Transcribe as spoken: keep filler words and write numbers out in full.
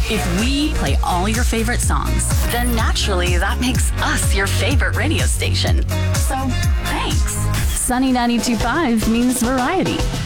If we play all your favorite songs, then naturally that makes us your favorite radio station. So, thanks. Sunny ninety-two point five means variety.